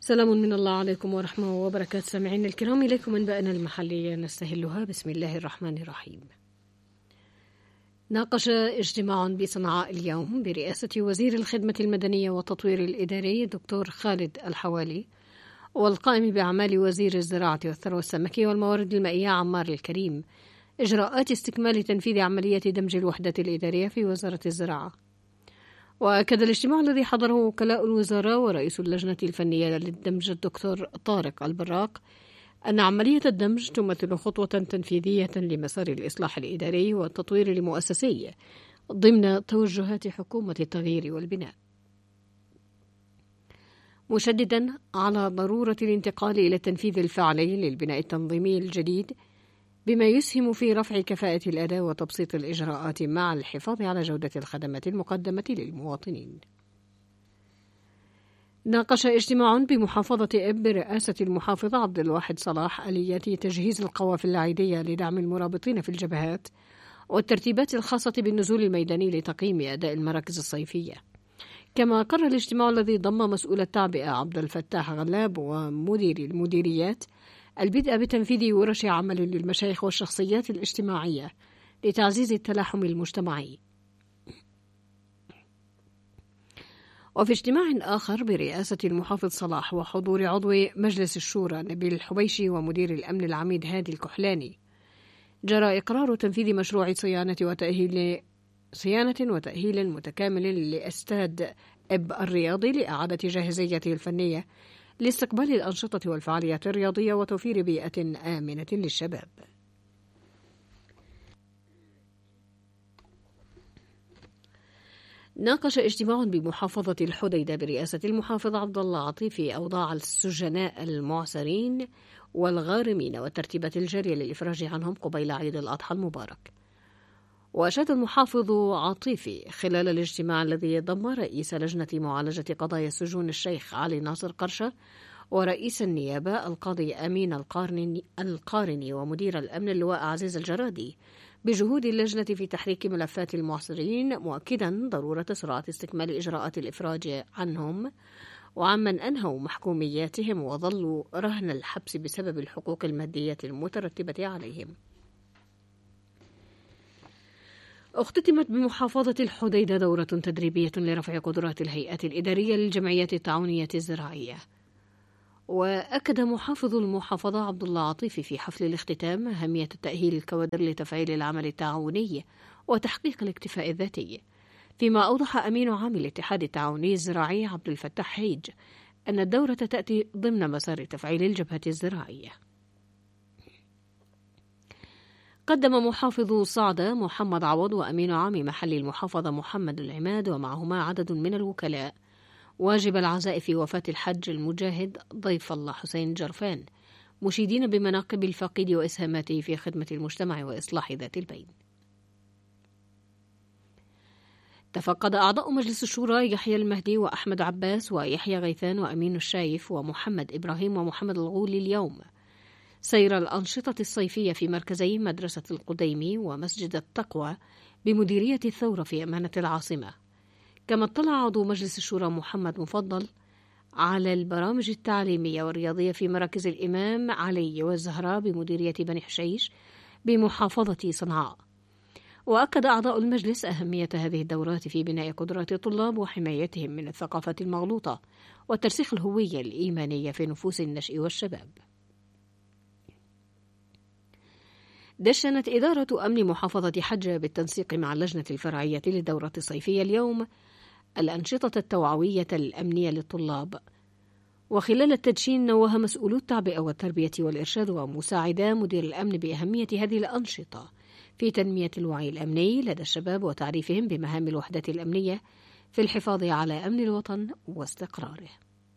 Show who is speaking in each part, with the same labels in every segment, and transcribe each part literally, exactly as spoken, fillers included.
Speaker 1: سلام من الله عليكم ورحمة وبركاته. سامعين الكرام، إليكم أنباءنا المحلية نستهلها. بسم الله الرحمن الرحيم. ناقش اجتماع بصنعاء اليوم برئاسة وزير الخدمة المدنية والتطوير الإداري دكتور خالد الحوالي والقائم بأعمال وزير الزراعة والثروة السمكية والموارد المائية عمار الكريم إجراءات استكمال تنفيذ عملية دمج الوحدة الإدارية في وزارة الزراعة. وأكد الاجتماع الذي حضره وكلاء الوزارة ورئيس اللجنة الفنية للدمج الدكتور طارق البراق أن عملية الدمج تمثل خطوة تنفيذية لمسار الإصلاح الإداري والتطوير المؤسسي ضمن توجهات حكومة التغيير والبناء، مشددا على ضرورة الانتقال إلى التنفيذ الفعلي للبناء التنظيمي الجديد بما يسهم في رفع كفاءة الأداء وتبسيط الإجراءات مع الحفاظ على جودة الخدمات المقدمة للمواطنين. ناقش اجتماع بمحافظة إب برئاسة المحافظ عبد الواحد صلاح آليات تجهيز القوافل العيدية لدعم المرابطين في الجبهات والترتيبات الخاصة بالنزول الميداني لتقييم أداء المراكز الصيفية. كما قرر الاجتماع الذي ضم مسؤول التعبئة عبد الفتاح غلاب ومدير المديريات البدء بتنفيذ ورش عمل للمشايخ والشخصيات الاجتماعية لتعزيز التلاحم المجتمعي. وفي اجتماع آخر برئاسة المحافظ صلاح وحضور عضو مجلس الشورى نبيل الحبيشي ومدير الأمن العميد هادي الكحلاني، جرى إقرار تنفيذ مشروع صيانة وتأهيل صيانة وتأهيل متكامل لاستاد إب الرياضي لإعادة جاهزيته الفنية لاستقبال الأنشطة والفعاليات الرياضية وتوفير بيئة آمنة للشباب. ناقش اجتماع بمحافظة الحديدة برئاسة المحافظ عبد الله عطيفي أوضاع السجناء المعسرين والغارمين والترتيبات الجارية للإفراج عنهم قبيل عيد الأضحى المبارك. وأشاد المحافظ عطيفي خلال الاجتماع الذي ضم رئيس لجنة معالجة قضايا السجون الشيخ علي ناصر قرشة ورئيس النيابة القاضي أمين القارني, القارني ومدير الأمن اللواء عزيز الجرادي بجهود اللجنة في تحريك ملفات المعسرين، مؤكدا ضرورة سرعة استكمال إجراءات الإفراج عنهم وعمن أنهوا محكومياتهم وظلوا رهن الحبس بسبب الحقوق المادية المترتبة عليهم. اختتمت بمحافظة الحديدة دورة تدريبية لرفع قدرات الهيئات الإدارية للجمعيات التعاونية الزراعية. وأكد محافظ المحافظة عبد الله عطيفي في حفل الاختتام أهمية تأهيل الكوادر لتفعيل العمل التعاوني وتحقيق الاكتفاء الذاتي، فيما أوضح أمين عام الاتحاد التعاوني الزراعي عبد الفتاح حيج أن الدورة تأتي ضمن مسار تفعيل الجبهة الزراعية. قدم محافظ صعدة محمد عوض وأمين عام محل المحافظة محمد العماد ومعهما عدد من الوكلاء واجب العزاء في وفاة الحج المجاهد ضيف الله حسين جرفان، مشيدين بمناقب الفقيد وإسهاماته في خدمة المجتمع وإصلاح ذات البين. تفقد أعضاء مجلس الشورى يحيى المهدي وأحمد عباس ويحيى غيثان وأمين الشايف ومحمد إبراهيم ومحمد الغولي اليوم سير الأنشطة الصيفية في مركزي مدرسة القديمي ومسجد التقوى بمديرية الثورة في أمانة العاصمة. كما اطلع عضو مجلس الشورى محمد مفضل على البرامج التعليمية والرياضية في مراكز الإمام علي والزهراء بمديرية بني حشيش بمحافظة صنعاء. وأكد أعضاء المجلس أهمية هذه الدورات في بناء قدرات الطلاب وحمايتهم من الثقافات المغلوطة وترسيخ الهوية الإيمانية في نفوس النشء والشباب. دشنت إدارة أمن محافظة حجة بالتنسيق مع اللجنة الفرعية للدورة الصيفية اليوم الأنشطة التوعوية الأمنية للطلاب. وخلال التدشين نوه مسؤولو التعبئة والتربية والإرشاد ومساعدا مدير الأمن بأهمية هذه الأنشطة في تنمية الوعي الأمني لدى الشباب وتعريفهم بمهام الوحدة الأمنية في الحفاظ على أمن الوطن واستقراره.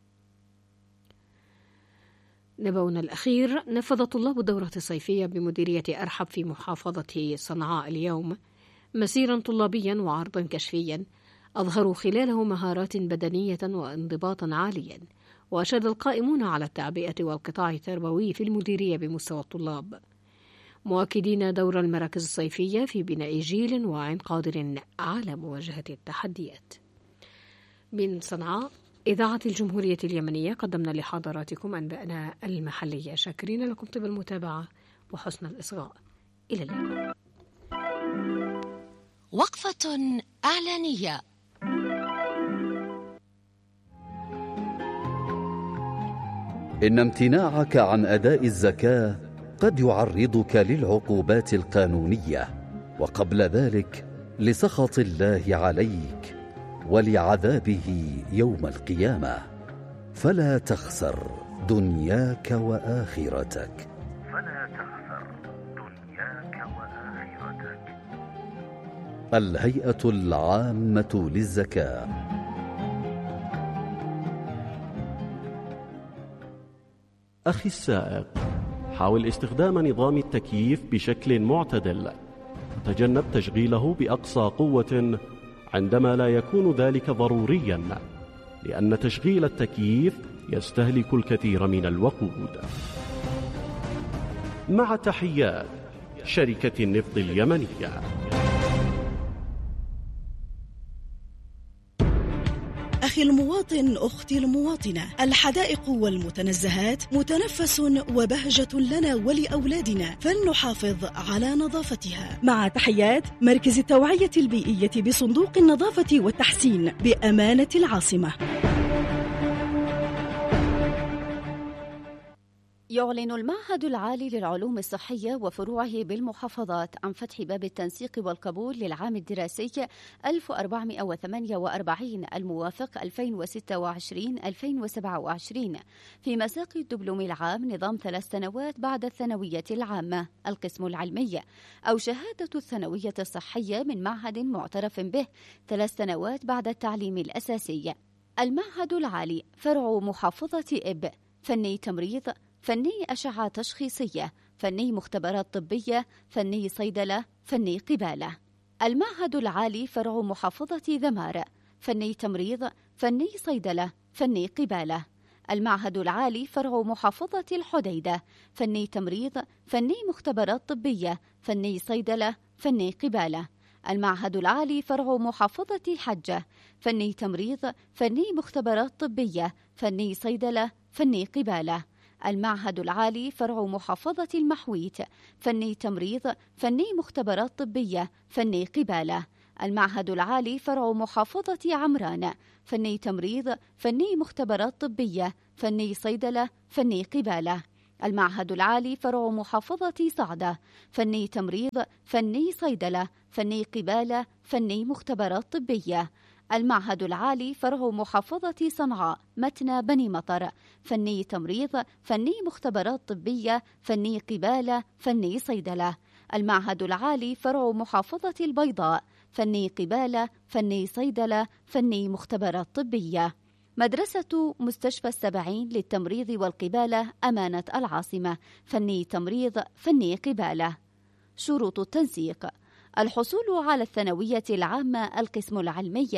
Speaker 1: نبونا الأخير، نفذ طلاب الدورة الصيفية بمديرية أرحب في محافظة صنعاء اليوم مسيرا طلابيا وعرضا كشفيا أظهروا خلاله مهارات بدنية وانضباطا عاليا. وأشاد القائمون على التعبئة والقطاع التربوي في المديرية بمستوى الطلاب، مؤكدين دور المراكز الصيفية في بناء جيل واع قادر على مواجهة التحديات. من صنعاء إذاعة الجمهورية اليمنية قدمنا لحضراتكم أنباءنا المحلية، شاكرين لكم طيب المتابعة وحسن الإصغاء. إلى اللقاء.
Speaker 2: وقفة إعلانية.
Speaker 3: إن امتناعك عن أداء الزكاة قد يعرضك للعقوبات القانونية، وقبل ذلك لسخط الله عليك ولعذابه يوم القيامة، فلا تخسر دنياك وآخرتك. فلا تخسر دنياك وآخرتك. الهيئة العامة للزكاة.
Speaker 4: أخي السائق، حاول استخدام نظام التكييف بشكل معتدل، تجنب تشغيله بأقصى قوة عندما لا يكون ذلك ضروريا، لأن تشغيل التكييف يستهلك الكثير من الوقود. مع تحيات شركة النفط اليمنية.
Speaker 5: أخي المواطن، أختي المواطنة، الحدائق والمتنزهات متنفس وبهجة لنا ولأولادنا، فلنحافظ على نظافتها. مع تحيات مركز التوعية البيئية بصندوق النظافة والتحسين بأمانة العاصمة.
Speaker 2: يعلن المعهد العالي للعلوم الصحية وفروعه بالمحافظات عن فتح باب التنسيق والقبول للعام الدراسي ألف وأربعمائة وثمانية وأربعين الموافق ألفين وستة وعشرين ألفين وسبعة وعشرين في مساق الدبلوم العام نظام ثلاث سنوات بعد الثانوية العامة القسم العلمي أو شهادة الثانوية الصحية من معهد معترف به ثلاث سنوات بعد التعليم الأساسي. المعهد العالي فرع محافظة إب فني تمريض، فني أشعة تشخيصية، فني مختبرات طبية، فني صيدلة، فني قبالة. المعهد العالي فرع محافظة ذمار فني تمريض، فني صيدلة، فني قبالة. المعهد العالي فرع محافظة الحديدة فني تمريض، فني مختبرات طبية، فني صيدلة، فني قبالة. المعهد العالي فرع محافظة حجة فني تمريض، فني مختبرات طبية، فني صيدلة، فني قبالة. المعهد العالي فرع محافظة المحويت فني تمريض، فني مختبرات طبية، فني قبالة. المعهد العالي فرع محافظة عمران فني تمريض، فني مختبرات طبية، فني صيدلة، فني قبالة. المعهد العالي فرع محافظة صعدة فني تمريض، فني صيدلة، فني قبالة، فني مختبرات طبية. المعهد العالي فرع محافظة صنعاء متنى بني مطر فني تمريض، فني مختبرات طبية، فني قبالة، فني صيدلة. المعهد العالي فرع محافظة البيضاء فني قبالة، فني صيدلة، فني مختبرات طبية. مدرسة مستشفى السبعين للتمريض والقبالة أمانة العاصمة فني تمريض، فني قبالة. شروط التنسيق: الحصول على الثانوية العامة القسم العلمي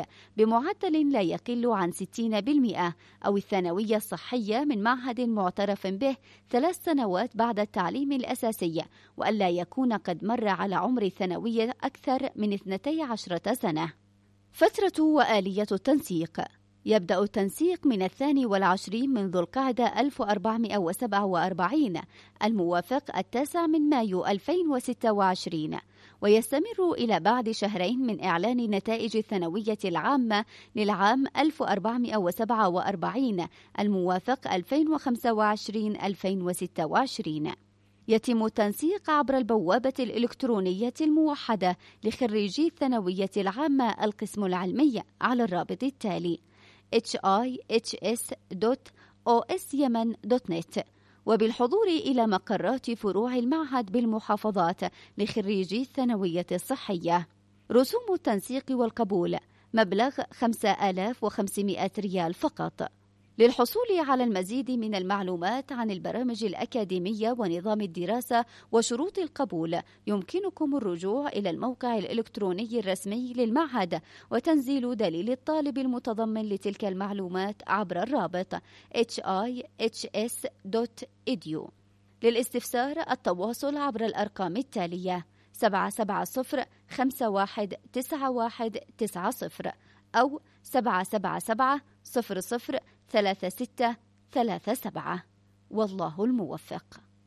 Speaker 2: بمعدل لا يقل عن ستين بالمئة أو الثانوية الصحية من معهد معترف به ثلاث سنوات بعد التعليم الأساسي، وألا يكون قد مر على عمر الثانوية أكثر من اثنتي عشرة سنة. فترة وآلية التنسيق: يبدأ التنسيق من الثاني والعشرين من ذو القعدة ألف وأربعمائة وسبعة وأربعين الموافق التاسع من مايو ألفين وستة وعشرين، ويستمر إلى بعد شهرين من إعلان نتائج الثانوية العامة للعام ألف وأربعمائة وسبعة وأربعين الموافق ألفين وخمسة وعشرين ألفين وستة وعشرين. يتم التنسيق عبر البوابة الإلكترونية الموحدة لخريجي الثانوية العامة القسم العلمي على الرابط التالي إتش آي إتش إس دوت أو إس يمن دوت نت، وبالحضور إلى مقرات فروع المعهد بالمحافظات لخريجي الثانوية الصحية. رسوم التنسيق والقبول مبلغ خمسة آلاف وخمسمائة ريال فقط. للحصول على المزيد من المعلومات عن البرامج الأكاديمية ونظام الدراسة وشروط القبول يمكنكم الرجوع إلى الموقع الإلكتروني الرسمي للمعهد وتنزيل دليل الطالب المتضمن لتلك المعلومات عبر الرابط إتش آي إتش إس دوت إي دي يو. للاستفسار التواصل عبر الأرقام التالية سبعة سبعة صفر خمسة واحد تسعة واحد تسعة صفر أو سبعة سبعة سبعة صفر صفر ثلاثة ستة ثلاثة سبعة. والله الموفق.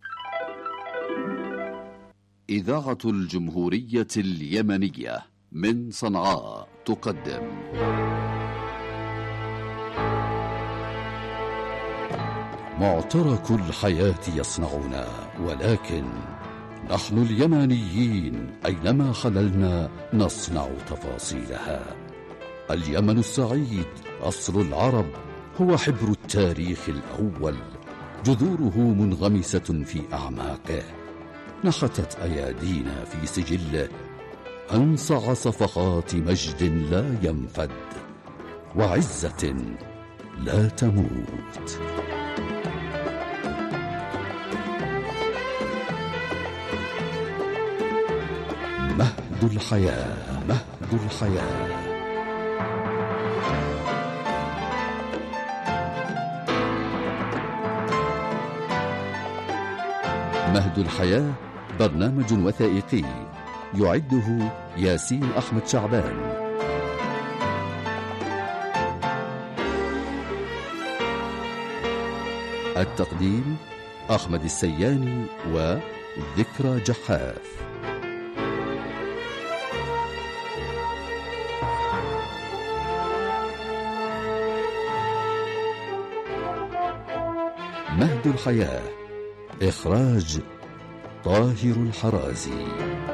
Speaker 3: إذاعة الجمهورية اليمنية من صنعاء تقدم معترك الحياة يصنعنا، ولكن نحن اليمنيين أينما خللنا نصنع تفاصيلها. اليمن السعيد أصل العرب، هو حبر التاريخ الأول، جذوره منغمسة في أعماقه، نحتت أيادينا في سجله أنصع صفحات مجد لا ينفد وعزة لا تموت. مهد الحياة، مهد الحياة. مهد الحياة برنامج وثائقي يعده ياسين أحمد شعبان. التقديم أحمد السياني وذكرى جحاف. مهد الحياة، إخراج طاهر الحرازي.